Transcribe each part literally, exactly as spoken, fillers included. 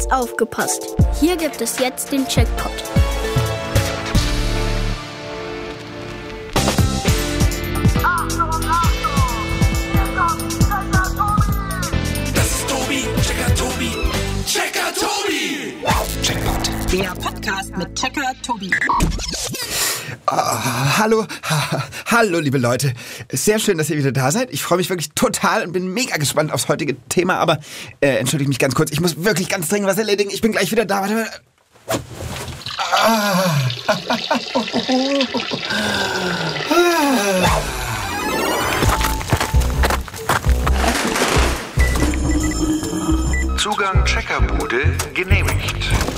Aufgepasst! Hier gibt es jetzt den Checkpot. Achtung, Achtung! Hier kommt Checker Tobi! Das ist Tobi, Checker Tobi, Checker Tobi! Checkpot. Der Podcast mit Checker Tobi. Oh, hallo, ha, hallo liebe Leute. Sehr schön, dass ihr wieder da seid. Ich freue mich wirklich total und bin mega gespannt aufs heutige Thema. Aber äh, entschuldigt mich ganz kurz, ich muss wirklich ganz dringend was erledigen. Ich bin gleich wieder da. Warte, warte. Ah. Zugang Checkerbude genehmigt.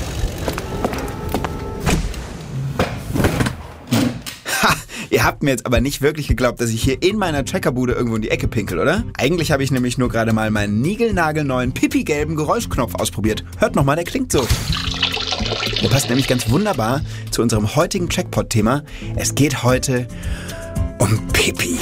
Ha, ihr habt mir jetzt aber nicht wirklich geglaubt, dass ich hier in meiner Checkerbude irgendwo in die Ecke pinkel, oder? Eigentlich habe ich nämlich nur gerade mal meinen niegelnagelneuen pipi-gelben Geräuschknopf ausprobiert. Hört nochmal, der klingt so. Der passt nämlich ganz wunderbar zu unserem heutigen Checkpot-Thema. Es geht heute um Pipi.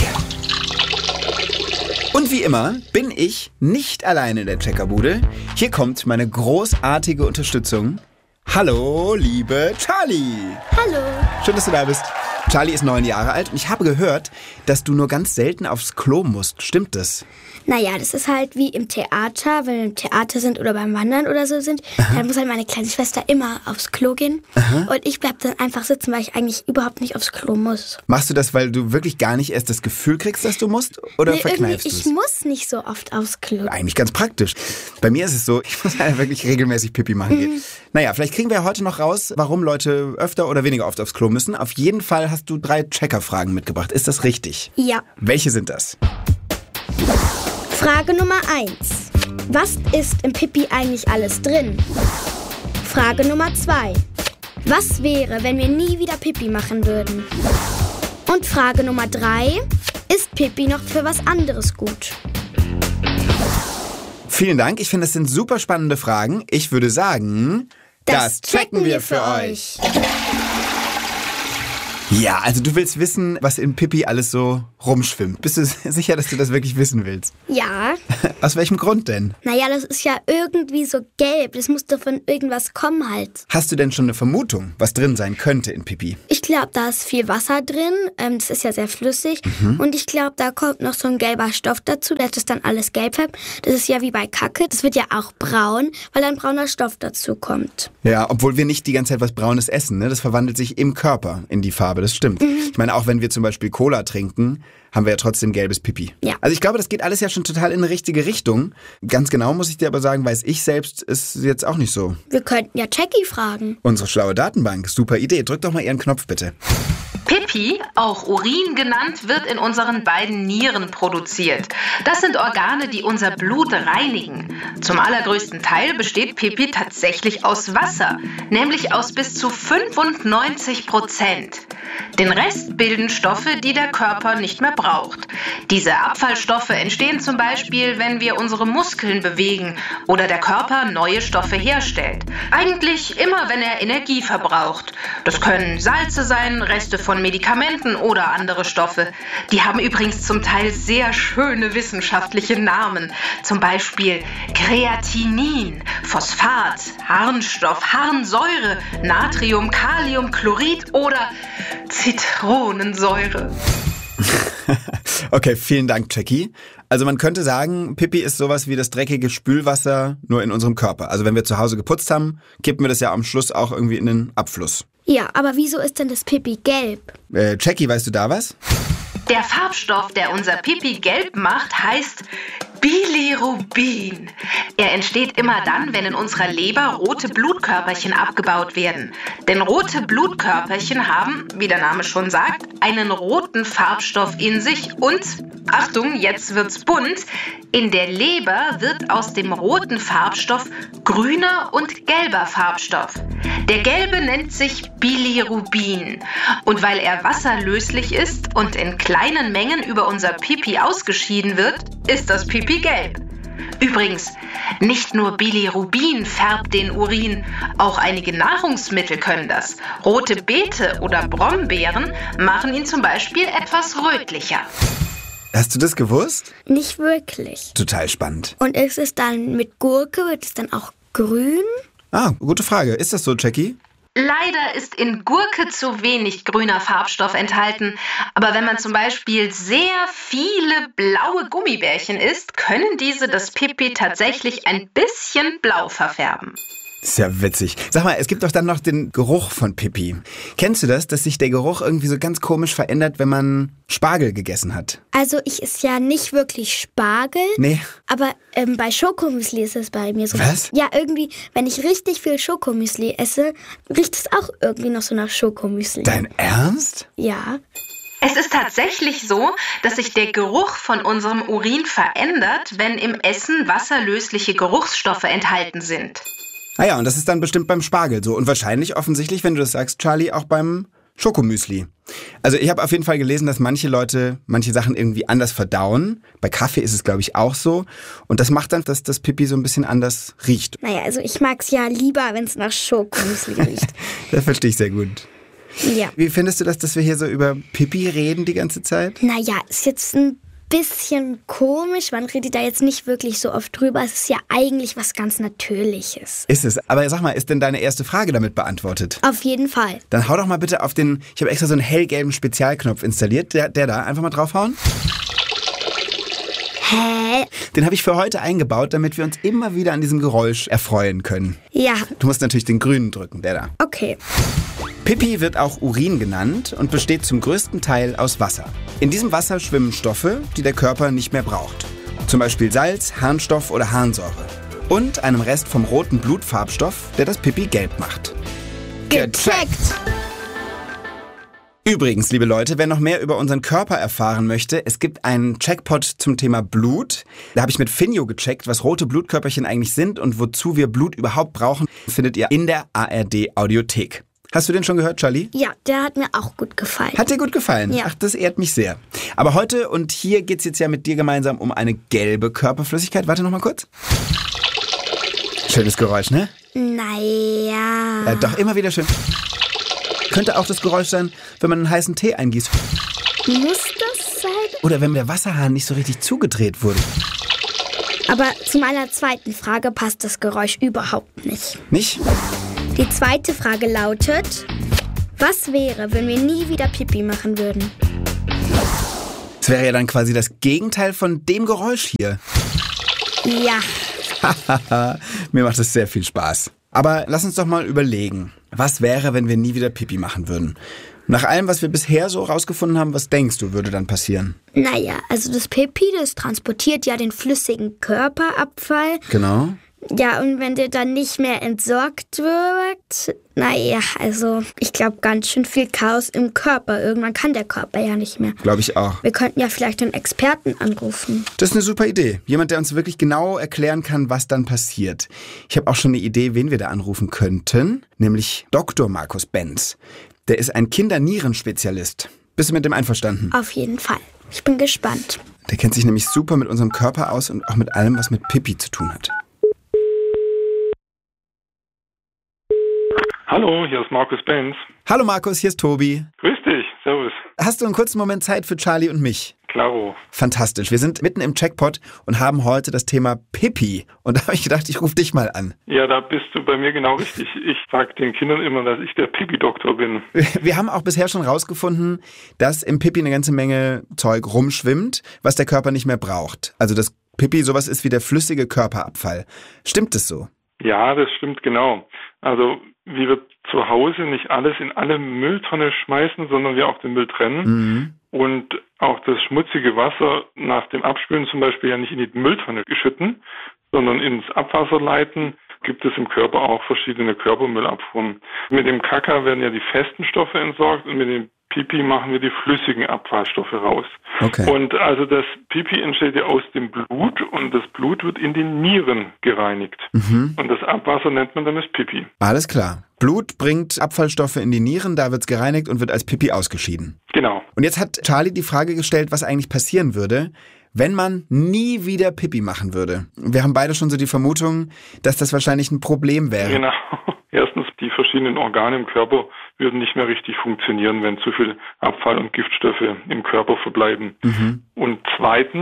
Und wie immer bin ich nicht alleine in der Checkerbude. Hier kommt meine großartige Unterstützung. Hallo, liebe Charlie. Hallo! Schön, dass du da bist. Charlie ist neun Jahre alt und ich habe gehört, dass du nur ganz selten aufs Klo musst. Stimmt das? Naja, das ist halt wie im Theater, wenn wir im Theater sind oder beim Wandern oder so sind, Aha. dann muss halt meine kleine Schwester immer aufs Klo gehen. Aha. Und ich bleib dann einfach sitzen, weil ich eigentlich überhaupt nicht aufs Klo muss. Machst du das, weil du wirklich gar nicht erst das Gefühl kriegst, dass du musst? Oder nee, verkneifst du es? Ich muss nicht so oft aufs Klo. Eigentlich ganz praktisch. Bei mir ist es so, ich muss halt wirklich regelmäßig Pipi machen gehen. Mhm. Naja, vielleicht kriegen wir heute noch raus, warum Leute öfter oder weniger oft aufs Klo müssen. Auf jeden Fall hast du drei Checker-Fragen mitgebracht. Ist das richtig? Ja. Welche sind das? Frage Nummer eins. Was ist im Pipi eigentlich alles drin? Frage Nummer zwei. Was wäre, wenn wir nie wieder Pipi machen würden? Und Frage Nummer drei. Ist Pipi noch für was anderes gut? Vielen Dank. Ich finde, das sind super spannende Fragen. Ich würde sagen, das, das checken wir für euch. Ja, also du willst wissen, was in Pipi alles so rumschwimmt. Bist du sicher, dass du das wirklich wissen willst? Ja. Aus welchem Grund denn? Naja, das ist ja irgendwie so gelb. Das muss doch von irgendwas kommen halt. Hast du denn schon eine Vermutung, was drin sein könnte in Pipi? Ich glaube, da ist viel Wasser drin. Ähm, das ist ja sehr flüssig. Mhm. Und ich glaube, da kommt noch so ein gelber Stoff dazu, der das dann alles gelb färbt. Das ist ja wie bei Kacke. Das wird ja auch braun, weil ein brauner Stoff dazu kommt. Ja, obwohl wir nicht die ganze Zeit was Braunes essen, ne? Das verwandelt sich im Körper in die Farbe. Das stimmt. Mhm. Ich meine, auch wenn wir zum Beispiel Cola trinken, haben wir ja trotzdem gelbes Pipi. Ja. Also ich glaube, das geht alles ja schon total in eine richtige Richtung. Ganz genau muss ich dir aber sagen, weiß ich selbst, ist jetzt auch nicht so. Wir könnten ja Jackie fragen. Unsere schlaue Datenbank, super Idee. Drück doch mal ihren Knopf bitte. Pipi, auch Urin genannt, wird in unseren beiden Nieren produziert. Das sind Organe, die unser Blut reinigen. Zum allergrößten Teil besteht Pipi tatsächlich aus Wasser, nämlich aus bis zu fünfundneunzig Prozent. Den Rest bilden Stoffe, die der Körper nicht mehr braucht. Diese Abfallstoffe entstehen zum Beispiel, wenn wir unsere Muskeln bewegen oder der Körper neue Stoffe herstellt. Eigentlich immer, wenn er Energie verbraucht. Das können Salze sein, Reste von Medikamenten oder andere Stoffe. Die haben übrigens zum Teil sehr schöne wissenschaftliche Namen. Zum Beispiel Kreatinin, Phosphat, Harnstoff, Harnsäure, Natrium, Kalium, Chlorid oder Zitronensäure. Okay, vielen Dank, Jackie. Also man könnte sagen, Pipi ist sowas wie das dreckige Spülwasser nur in unserem Körper. Also wenn wir zu Hause geputzt haben, kippen wir das ja am Schluss auch irgendwie in den Abfluss. Ja, aber wieso ist denn das Pipi gelb? Äh, Jackie, weißt du da was? Der Farbstoff, der unser Pipi gelb macht, heißt Bilirubin. Er entsteht immer dann, wenn in unserer Leber rote Blutkörperchen abgebaut werden. Denn rote Blutkörperchen haben, wie der Name schon sagt, einen roten Farbstoff in sich und, Achtung, jetzt wird's bunt, in der Leber wird aus dem roten Farbstoff grüner und gelber Farbstoff. Der gelbe nennt sich Bilirubin. Und weil er wasserlöslich ist und in kleinen Mengen über unser Pipi ausgeschieden wird, ist das Pipi gelb. Übrigens, nicht nur Bilirubin färbt den Urin, auch einige Nahrungsmittel können das. Rote Beete oder Brombeeren machen ihn zum Beispiel etwas rötlicher. Hast du das gewusst? Nicht wirklich. Total spannend. Und ist es dann mit Gurke, wird es dann auch grün? Ah, gute Frage. Ist das so, Jackie? Leider ist in Gurke zu wenig grüner Farbstoff enthalten. Aber wenn man zum Beispiel sehr viele blaue Gummibärchen isst, können diese das Pipi tatsächlich ein bisschen blau verfärben. Ist ja witzig. Sag mal, es gibt doch dann noch den Geruch von Pipi. Kennst du das, dass sich der Geruch irgendwie so ganz komisch verändert, wenn man Spargel gegessen hat? Also ich esse ja nicht wirklich Spargel. Nee. Aber ähm, bei Schokomüsli ist es bei mir so. Was? Ja, irgendwie, wenn ich richtig viel Schokomüsli esse, riecht es auch irgendwie noch so nach Schokomüsli. Dein Ernst? Ja. Es ist tatsächlich so, dass sich der Geruch von unserem Urin verändert, wenn im Essen wasserlösliche Geruchsstoffe enthalten sind. Ah ja, und das ist dann bestimmt beim Spargel so. Und wahrscheinlich offensichtlich, wenn du das sagst, Charlie, auch beim Schokomüsli. Also ich habe auf jeden Fall gelesen, dass manche Leute manche Sachen irgendwie anders verdauen. Bei Kaffee ist es, glaube ich, auch so. Und das macht dann, dass das Pipi so ein bisschen anders riecht. Naja, also ich mag es ja lieber, wenn es nach Schokomüsli riecht. Das verstehe ich sehr gut. Ja. Wie findest du das, dass wir hier so über Pipi reden die ganze Zeit? Naja, ist jetzt ein bisschen komisch. Man redet da jetzt nicht wirklich so oft drüber. Es ist ja eigentlich was ganz Natürliches. Ist es. Aber sag mal, ist denn deine erste Frage damit beantwortet? Auf jeden Fall. Dann hau doch mal bitte auf den, ich habe extra so einen hellgelben Spezialknopf installiert. Der, der da, einfach mal draufhauen. Hä? Den habe ich für heute eingebaut, damit wir uns immer wieder an diesem Geräusch erfreuen können. Ja, Du musst natürlich den grünen drücken, der da. okay. Pipi wird auch Urin genannt und besteht zum größten Teil aus Wasser. In diesem Wasser schwimmen Stoffe, die der Körper nicht mehr braucht. Zum Beispiel Salz, Harnstoff oder Harnsäure. Und einem Rest vom roten Blutfarbstoff, der das Pipi gelb macht. Gecheckt! Übrigens, liebe Leute, wer noch mehr über unseren Körper erfahren möchte, es gibt einen Checkpot zum Thema Blut. Da habe ich mit Finjo gecheckt, was rote Blutkörperchen eigentlich sind und wozu wir Blut überhaupt brauchen, findet ihr in der A R D-Audiothek. Hast du den schon gehört, Charlie? Ja, der hat mir auch gut gefallen. Hat dir gut gefallen? Ja. Ach, das ehrt mich sehr. Aber heute und hier geht's jetzt ja mit dir gemeinsam um eine gelbe Körperflüssigkeit. Warte noch mal kurz. Schönes Geräusch, ne? Naja. Ja, doch, immer wieder schön. Könnte auch das Geräusch sein, wenn man einen heißen Tee eingießt. Muss das sein? Oder wenn der Wasserhahn nicht so richtig zugedreht wurde. Aber zu meiner zweiten Frage passt das Geräusch überhaupt nicht. Nicht? Die zweite Frage lautet, was wäre, wenn wir nie wieder Pipi machen würden? Das wäre ja dann quasi das Gegenteil von dem Geräusch hier. Ja, Mir macht es sehr viel Spaß. Aber lass uns doch mal überlegen, was wäre, wenn wir nie wieder Pipi machen würden? Nach allem, was wir bisher so rausgefunden haben, was denkst du, würde dann passieren? naja, also das Pipi, das transportiert ja den flüssigen Körperabfall. Genau. Ja, und wenn der dann nicht mehr entsorgt wird, naja, also ich glaube ganz schön viel Chaos im Körper. Irgendwann kann der Körper ja nicht mehr. Glaube ich auch. Wir könnten ja vielleicht einen Experten anrufen. Das ist eine super Idee. Jemand, der uns wirklich genau erklären kann, was dann passiert. Ich habe auch schon eine Idee, wen wir da anrufen könnten, nämlich Doktor Markus Benz. Der ist ein Kindernierenspezialist. Bist du mit dem einverstanden? Auf jeden Fall. Ich bin gespannt. Der kennt sich nämlich super mit unserem Körper aus und auch mit allem, was mit Pipi zu tun hat. Hallo, hier ist Markus Benz. Hallo Markus, hier ist Tobi. Grüß dich, servus. Hast du einen kurzen Moment Zeit für Charlie und mich? Klaro. Fantastisch. Wir sind mitten im Checkpot und haben heute das Thema Pipi. Und da habe ich gedacht, ich rufe dich mal an. Ja, da bist du bei mir genau richtig. Ich sage den Kindern immer, dass ich der Pipi-Doktor bin. Wir haben auch bisher schon rausgefunden, dass im Pipi eine ganze Menge Zeug rumschwimmt, was der Körper nicht mehr braucht. Also das Pipi sowas ist wie der flüssige Körperabfall. Stimmt es so? Ja, das stimmt genau. Also wie wir zu Hause nicht alles in alle Mülltonne schmeißen, sondern wir auch den Müll trennen. Mhm. Und auch das schmutzige Wasser nach dem Abspülen zum Beispiel ja nicht in die Mülltonne schütten, sondern ins Abwasser leiten, gibt es im Körper auch verschiedene Körpermüllabfuhren. Mit dem Kaka werden ja die festen Stoffe entsorgt und mit dem Pipi machen wir die flüssigen Abfallstoffe raus. Okay. Und also das Pipi entsteht ja aus dem Blut und das Blut wird in den Nieren gereinigt. Mhm. Und das Abwasser nennt man dann das Pipi. Alles klar. Blut bringt Abfallstoffe in die Nieren, da wird's gereinigt und wird als Pipi ausgeschieden. Genau. Und jetzt hat Charlie die Frage gestellt, was eigentlich passieren würde, wenn man nie wieder Pipi machen würde. Wir haben beide schon so die Vermutung, dass das wahrscheinlich ein Problem wäre. Genau. Erstens, die verschiedenen Organe im Körper würden nicht mehr richtig funktionieren, wenn zu viel Abfall und Giftstoffe im Körper verbleiben. Mhm. Und zweitens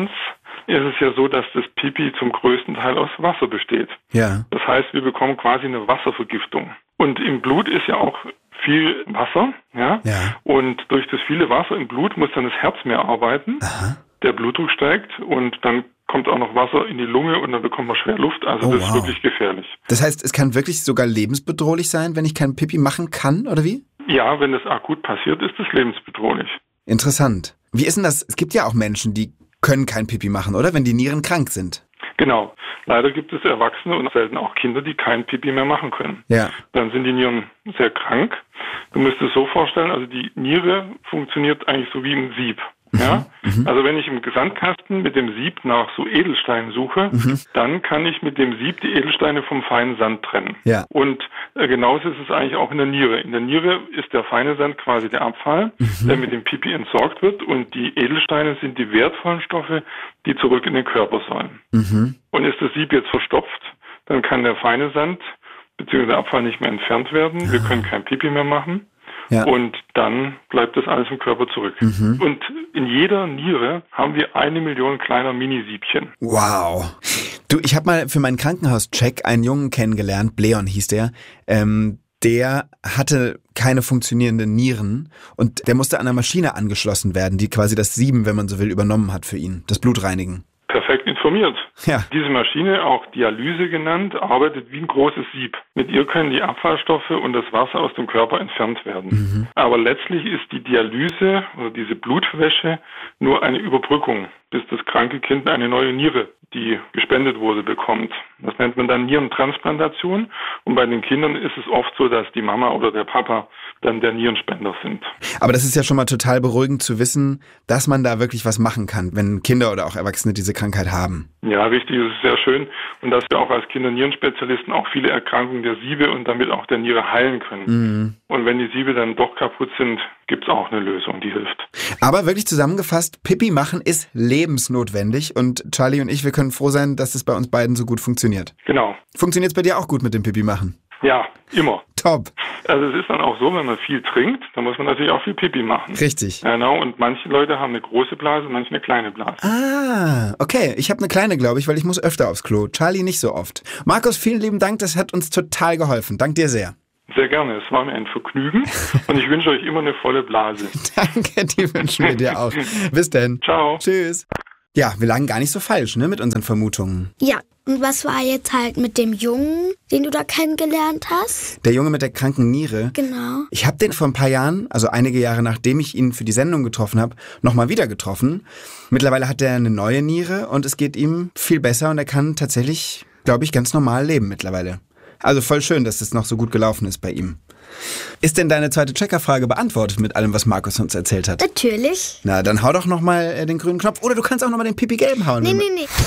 ist es ja so, dass das Pipi zum größten Teil aus Wasser besteht. Ja. Das heißt, wir bekommen quasi eine Wasservergiftung. Und im Blut ist ja auch viel Wasser, ja. Ja. Und durch das viele Wasser im Blut muss dann das Herz mehr arbeiten. Aha. Der Blutdruck steigt und dann kommt auch noch Wasser in die Lunge und dann bekommt man schwer Luft. Also Oh, das wow. ist wirklich gefährlich. Das heißt, es kann wirklich sogar lebensbedrohlich sein, wenn ich kein Pipi machen kann, oder wie? Ja, wenn das akut passiert, ist es lebensbedrohlich. Interessant. Wie ist denn das? Es gibt ja auch Menschen, die können kein Pipi machen, oder? Wenn die Nieren krank sind. Genau. Leider gibt es Erwachsene und selten auch Kinder, die kein Pipi mehr machen können. Ja. Dann sind die Nieren sehr krank. Du musst es so vorstellen, also die Niere funktioniert eigentlich so wie ein Sieb. Ja? Mhm. Also wenn ich im Sandkasten mit dem Sieb nach so Edelsteinen suche, Mhm. dann kann ich mit dem Sieb die Edelsteine vom feinen Sand trennen. Ja. Und äh, genauso ist es eigentlich auch in der Niere. In der Niere ist der feine Sand quasi der Abfall, Mhm. der mit dem Pipi entsorgt wird, und die Edelsteine sind die wertvollen Stoffe, die zurück in den Körper sollen. Mhm. Und ist das Sieb jetzt verstopft, dann kann der feine Sand bzw. der Abfall nicht mehr entfernt werden. Wir können kein Pipi mehr machen. Ja. Und dann bleibt das alles im Körper zurück. Mhm. Und in jeder Niere haben wir eine Million kleiner Minisiebchen. Wow. Du, ich habe mal für meinen Krankenhauscheck einen Jungen kennengelernt, Bleon hieß der, ähm, der hatte keine funktionierenden Nieren und der musste an einer Maschine angeschlossen werden, die quasi das Sieben, wenn man so will, übernommen hat für ihn, das Blut reinigen. Perfekt informiert. Ja. Diese Maschine, auch Dialyse genannt, arbeitet wie ein großes Sieb. Mit ihr können die Abfallstoffe und das Wasser aus dem Körper entfernt werden. Mhm. Aber letztlich ist die Dialyse oder diese Blutwäsche nur eine Überbrückung, bis das kranke Kind eine neue Niere, die gespendet wurde, bekommt. Das nennt man dann Nierentransplantation. Und bei den Kindern ist es oft so, dass die Mama oder der Papa dann der Nierenspender sind. Aber das ist ja schon mal total beruhigend zu wissen, dass man da wirklich was machen kann, wenn Kinder oder auch Erwachsene diese Krankheit haben. Ja, richtig, das ist sehr schön. Und dass wir auch als Kinder-Nierenspezialisten auch viele Erkrankungen der Siebe und damit auch der Niere heilen können. Mhm. Und wenn die Siebe dann doch kaputt sind, gibt es auch eine Lösung, die hilft. Aber wirklich zusammengefasst, Pipi machen ist lebensnotwendig und Charlie und ich, wir können froh sein, dass es bei uns beiden so gut funktioniert. Genau. Funktioniert es bei dir auch gut mit dem Pipi machen? Ja, immer. Top. Also es ist dann auch so, wenn man viel trinkt, dann muss man natürlich auch viel Pipi machen. Richtig. Genau, und manche Leute haben eine große Blase, manche eine kleine Blase. Ah, okay. Ich habe eine kleine, glaube ich, weil ich muss öfter aufs Klo. Charlie nicht so oft. Markus, vielen lieben Dank, das hat uns total geholfen. Dank dir sehr. Sehr gerne, es war mir ein Vergnügen und ich wünsche euch immer eine volle Blase. Danke, die wünschen wir dir auch. Bis denn. Ciao. Tschüss. Ja, wir lagen gar nicht so falsch, ne, mit unseren Vermutungen. Ja, und was war jetzt halt mit dem Jungen, den du da kennengelernt hast? Der Junge mit der kranken Niere. Genau. Ich habe den vor ein paar Jahren, also einige Jahre nachdem ich ihn für die Sendung getroffen habe, nochmal wieder getroffen. Mittlerweile hat er eine neue Niere und es geht ihm viel besser und er kann tatsächlich, glaube ich, ganz normal leben mittlerweile. Also voll schön, dass es noch so gut gelaufen ist bei ihm. Ist denn deine zweite Checkerfrage beantwortet mit allem, was Markus uns erzählt hat? Natürlich. Na, dann hau doch nochmal äh, den grünen Knopf. Oder du kannst auch nochmal den Pipi-gelben hauen. Nee, nee,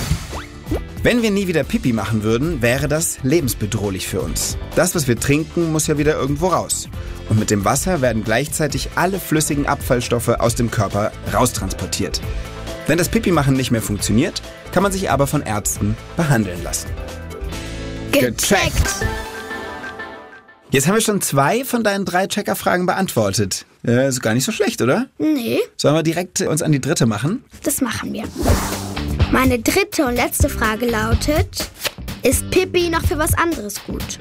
nee. Wenn wir nie wieder Pipi machen würden, wäre das lebensbedrohlich für uns. Das, was wir trinken, muss ja wieder irgendwo raus. Und mit dem Wasser werden gleichzeitig alle flüssigen Abfallstoffe aus dem Körper raustransportiert. Wenn das Pipi-Machen nicht mehr funktioniert, kann man sich aber von Ärzten behandeln lassen. Gecheckt. Jetzt haben wir schon zwei von deinen drei Checkerfragen beantwortet. Äh, ist gar nicht so schlecht, oder? Nee, Sollen wir direkt uns an die dritte machen? das machen wir. Meine dritte und letzte Frage lautet, ist Pipi noch für was anderes gut?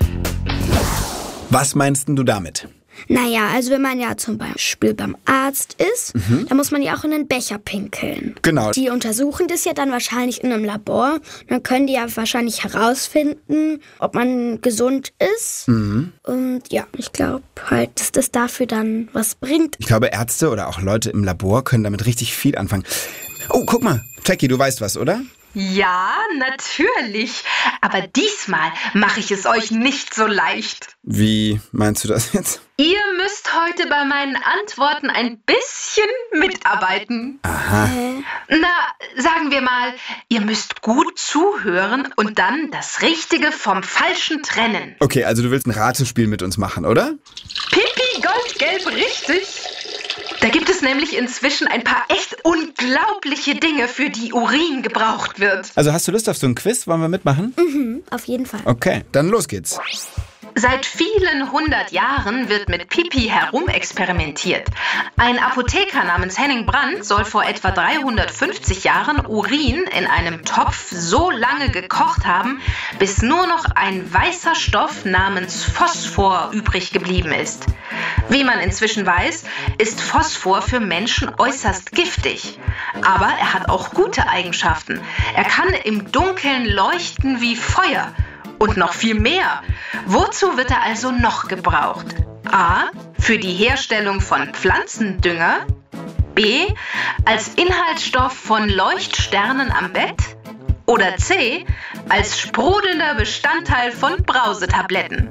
Was meinst denn du damit? Naja, also wenn man ja zum Beispiel beim Arzt ist, dann muss man ja auch in einen Becher pinkeln. Genau. Die untersuchen das ja dann wahrscheinlich in einem Labor. Dann können die ja wahrscheinlich herausfinden, ob man gesund ist. Und ja, ich glaube halt, dass das dafür dann was bringt. Ich glaube, Ärzte oder auch Leute im Labor können damit richtig viel anfangen. Oh, guck mal. Jackie, du weißt was, oder? Ja, natürlich. Aber diesmal mache ich es euch nicht so leicht. Wie meinst du das jetzt? Ihr müsst heute bei meinen Antworten ein bisschen mitarbeiten. Aha. Na, sagen wir mal, ihr müsst gut zuhören und dann das Richtige vom Falschen trennen. Okay, also du willst ein Ratespiel mit uns machen, oder? Pipi Goldgelb, richtig? Da gibt es nämlich inzwischen ein paar echt unglaubliche Dinge, für die Urin gebraucht wird. Also hast du Lust auf so ein Quiz? Wollen wir mitmachen? Mhm, auf jeden Fall. Okay, dann los geht's. Seit vielen hundert Jahren wird mit Pipi herumexperimentiert. Ein Apotheker namens Henning Brandt soll vor etwa dreihundertfünfzig Jahren Urin in einem Topf so lange gekocht haben, bis nur noch ein weißer Stoff namens Phosphor übrig geblieben ist. Wie man inzwischen weiß, ist Phosphor für Menschen äußerst giftig. Aber er hat auch gute Eigenschaften. Er kann im Dunkeln leuchten wie Feuer. Und noch viel mehr. Wozu wird er also noch gebraucht? A. Für die Herstellung von Pflanzendünger. B. Als Inhaltsstoff von Leuchtsternen am Bett. Oder C. Als sprudelnder Bestandteil von Brausetabletten.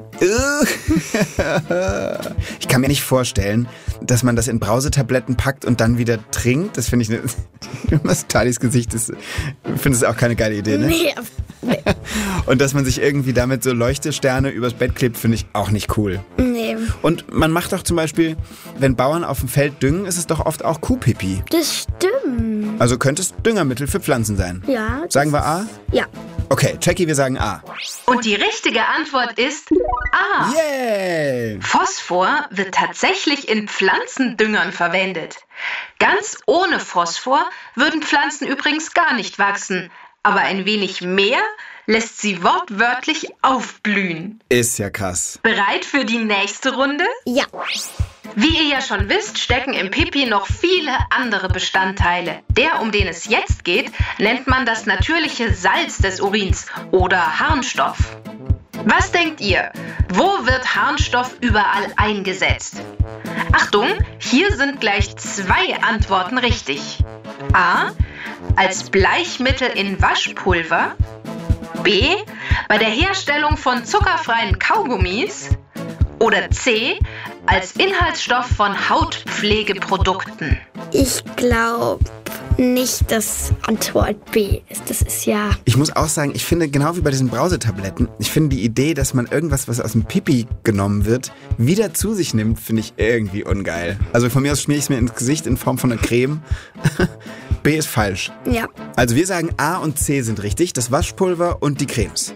Ich kann mir nicht vorstellen, dass man das in Brausetabletten packt und dann wieder trinkt. Das finde ich eine... Was Talis Gesicht ist... Ich finde es auch keine geile Idee, ne? Nee, nee. Und dass man sich irgendwie damit so Leuchtesterne übers Bett klebt, finde ich auch nicht cool. Nee. Und man macht doch zum Beispiel, wenn Bauern auf dem Feld düngen, ist es doch oft auch Kuhpipi. Das stimmt. Also könnte es Düngermittel für Pflanzen sein. Ja. Sagen wir A? Ja. Okay, Jackie, wir sagen A. Und die richtige Antwort ist A. Yay! Phosphor wird tatsächlich in Pflanzendüngern verwendet. Ganz ohne Phosphor würden Pflanzen übrigens gar nicht wachsen. Aber ein wenig mehr lässt sie wortwörtlich aufblühen. Ist ja krass. Bereit für die nächste Runde? Ja. Wie ihr ja schon wisst, stecken im Pipi noch viele andere Bestandteile. Der, um den es jetzt geht, nennt man das natürliche Salz des Urins oder Harnstoff. Was denkt ihr? Wo wird Harnstoff überall eingesetzt? Achtung, hier sind gleich zwei Antworten richtig. A. Als Bleichmittel in Waschpulver. B. Bei der Herstellung von zuckerfreien Kaugummis. Oder C. Als Inhaltsstoff von Hautpflegeprodukten. Ich glaube nicht, dass Antwort B ist. Das ist ja... Ich muss auch sagen, ich finde, genau wie bei diesen Brausetabletten, ich finde die Idee, dass man irgendwas, was aus dem Pipi genommen wird, wieder zu sich nimmt, finde ich irgendwie ungeil. Also von mir aus schmiere ich es mir ins Gesicht in Form von einer Creme. B ist falsch. Ja. Also wir sagen A und C sind richtig, das Waschpulver und die Cremes.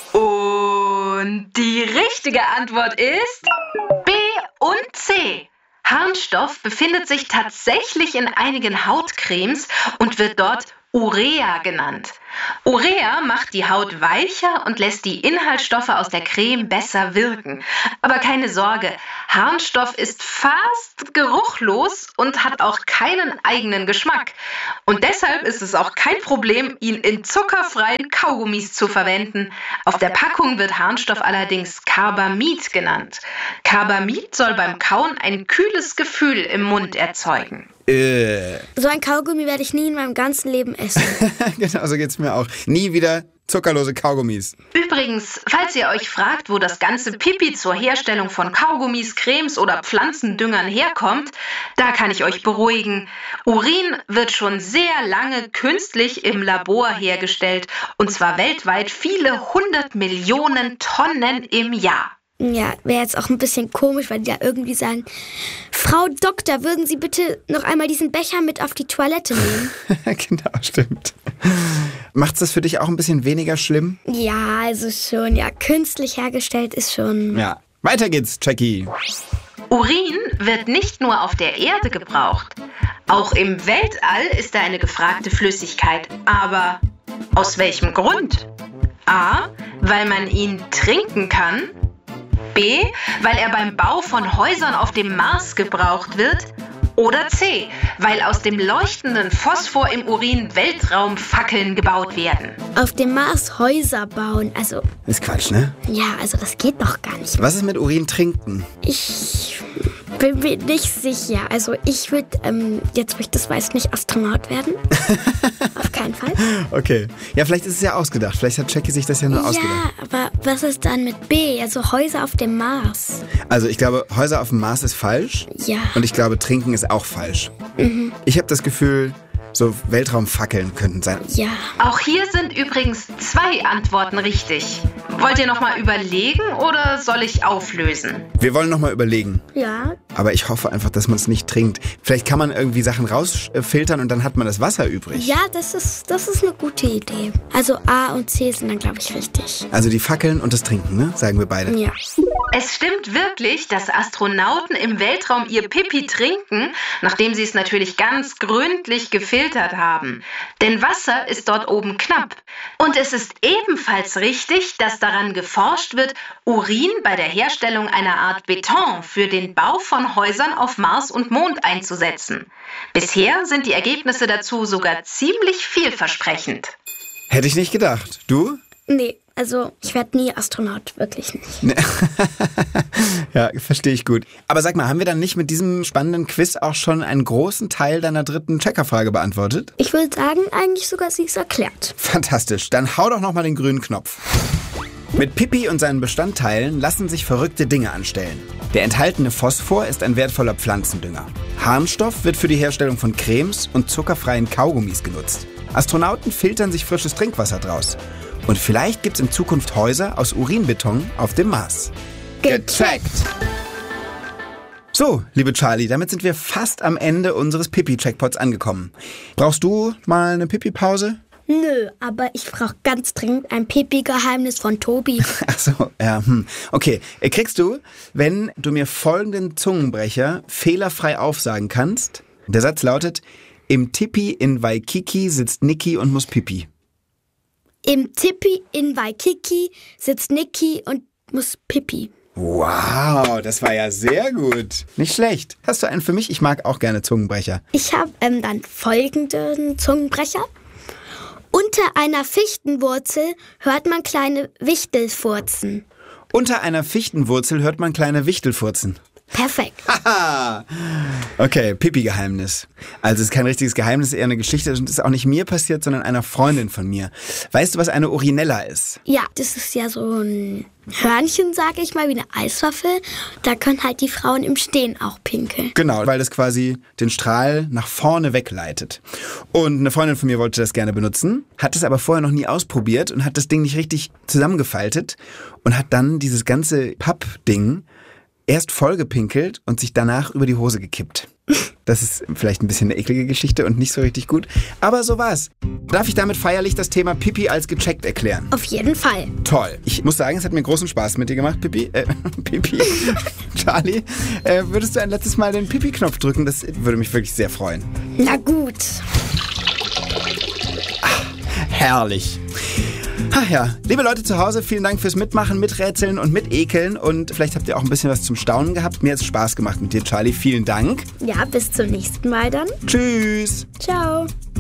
Und die richtige Antwort ist B und C. Harnstoff befindet sich tatsächlich in einigen Hautcremes und wird dort Urea genannt. Urea macht die Haut weicher und lässt die Inhaltsstoffe aus der Creme besser wirken. Aber keine Sorge, Harnstoff ist fast geruchlos und hat auch keinen eigenen Geschmack. Und deshalb ist es auch kein Problem, ihn in zuckerfreien Kaugummis zu verwenden. Auf der Packung wird Harnstoff allerdings Carbamid genannt. Carbamid soll beim Kauen ein kühles Gefühl im Mund erzeugen. Äh. So ein Kaugummi werde ich nie in meinem ganzen Leben essen. Genau, so geht's mir auch. Nie wieder zuckerlose Kaugummis. Übrigens, falls ihr euch fragt, wo das ganze Pipi zur Herstellung von Kaugummis, Cremes oder Pflanzendüngern herkommt, da kann ich euch beruhigen. Urin wird schon sehr lange künstlich im Labor hergestellt, und zwar weltweit viele hundert Millionen Tonnen im Jahr. Ja, wäre jetzt auch ein bisschen komisch, weil die da irgendwie sagen, Frau Doktor, würden Sie bitte noch einmal diesen Becher mit auf die Toilette nehmen? Genau, stimmt. Macht's das für dich auch ein bisschen weniger schlimm? Ja, also schon, ja, künstlich hergestellt ist schon... Ja. Weiter geht's, Jackie. Urin wird nicht nur auf der Erde gebraucht. Auch im Weltall ist er eine gefragte Flüssigkeit. Aber aus welchem Grund? A. Weil man ihn trinken kann. B. Weil er beim Bau von Häusern auf dem Mars gebraucht wird. Oder C. Weil aus dem leuchtenden Phosphor im Urin Weltraumfackeln gebaut werden. Auf dem Mars Häuser bauen, also... Ist Quatsch, ne? Ja, also das geht doch gar nicht. Was ist mit Urin trinken? Ich bin mir nicht sicher. Also ich würde, ähm, jetzt wo ich das weiß, nicht Astronaut werden. Auf keinen Fall. Okay. Ja, vielleicht ist es ja ausgedacht. Vielleicht hat Jackie sich das ja nur Ja, ausgedacht. aber was ist dann mit B? Also Häuser auf dem Mars. Also ich glaube, Häuser auf dem Mars ist falsch. Ja. Und ich glaube, trinken ist auch falsch. Mhm. Ich habe das Gefühl, so Weltraumfackeln könnten sein. Ja. Auch hier sind übrigens zwei Antworten richtig. Wollt ihr nochmal überlegen oder soll ich auflösen? Wir wollen nochmal überlegen. Ja. Aber ich hoffe einfach, dass man es nicht trinkt. Vielleicht kann man irgendwie Sachen rausfiltern und dann hat man das Wasser übrig. Ja, das ist, das ist eine gute Idee. Also A und C sind dann, glaube ich, richtig. Also die Fackeln und das Trinken, ne? Sagen wir beide. Ja. Es stimmt wirklich, dass Astronauten im Weltraum ihr Pipi trinken, nachdem sie es natürlich ganz gründlich gefiltert haben. Denn Wasser ist dort oben knapp. Und es ist ebenfalls richtig, dass daran geforscht wird, Urin bei der Herstellung einer Art Beton für den Bau von Häusern auf Mars und Mond einzusetzen. Bisher sind die Ergebnisse dazu sogar ziemlich vielversprechend. Hätte ich nicht gedacht. Du? Nee, also ich werde nie Astronaut, wirklich nicht. Ja, verstehe ich gut. Aber sag mal, haben wir dann nicht mit diesem spannenden Quiz auch schon einen großen Teil deiner dritten Checkerfrage beantwortet? Ich würde sagen, eigentlich sogar sie ist erklärt. Fantastisch, dann hau doch nochmal den grünen Knopf. Mit Pipi und seinen Bestandteilen lassen sich verrückte Dinge anstellen. Der enthaltene Phosphor ist ein wertvoller Pflanzendünger. Harnstoff wird für die Herstellung von Cremes und zuckerfreien Kaugummis genutzt. Astronauten filtern sich frisches Trinkwasser draus. Und vielleicht gibt's in Zukunft Häuser aus Urinbeton auf dem Mars. Gecheckt! So, liebe Charlie, damit sind wir fast am Ende unseres Pipi-Checkpots angekommen. Brauchst du mal eine Pipi-Pause? Nö, aber ich brauche ganz dringend ein Pipi-Geheimnis von Tobi. Ach so, ja, hm. Okay, kriegst du, wenn du mir folgenden Zungenbrecher fehlerfrei aufsagen kannst. Der Satz lautet: Im Tipi in Waikiki sitzt Niki und muss Pipi. Im Tipi in Waikiki sitzt Niki und muss Pipi. Wow, das war ja sehr gut. Nicht schlecht. Hast du einen für mich? Ich mag auch gerne Zungenbrecher. Ich habe ähm, dann folgenden Zungenbrecher. Unter einer Fichtenwurzel hört man kleine Wichtelfurzen. Unter einer Fichtenwurzel hört man kleine Wichtelfurzen. Perfekt. Haha. Okay, Pipi-Geheimnis. Also es ist kein richtiges Geheimnis, eher eine Geschichte. Das ist auch nicht mir passiert, sondern einer Freundin von mir. Weißt du, was eine Urinella ist? Ja, das ist ja so ein Hörnchen, sag ich mal, wie eine Eiswaffel. Da können halt die Frauen im Stehen auch pinkeln. Genau, weil das quasi den Strahl nach vorne wegleitet. Und eine Freundin von mir wollte das gerne benutzen, hat es aber vorher noch nie ausprobiert und hat das Ding nicht richtig zusammengefaltet und hat dann dieses ganze Pappding erst vollgepinkelt und sich danach über die Hose gekippt. Das ist vielleicht ein bisschen eine eklige Geschichte und nicht so richtig gut, aber so war's. Darf ich damit feierlich das Thema Pipi als gecheckt erklären? Auf jeden Fall. Toll. Ich muss sagen, es hat mir großen Spaß mit dir gemacht, Pipi. Äh, Pipi. Charlie, äh, würdest du ein letztes Mal den Pipi-Knopf drücken? Das würde mich wirklich sehr freuen. Na gut. Ach, herrlich. Ach ja, liebe Leute zu Hause, vielen Dank fürs Mitmachen, Miträtseln und Mitekeln. Und vielleicht habt ihr auch ein bisschen was zum Staunen gehabt. Mir hat es Spaß gemacht mit dir, Charlie. Vielen Dank. Ja, bis zum nächsten Mal dann. Tschüss. Ciao.